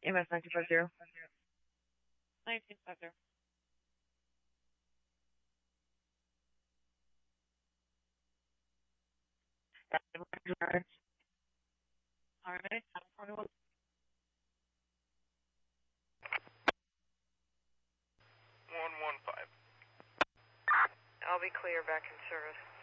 EMS 9250. 1950. All right. 741. One 1 5. I'll be clear back in service.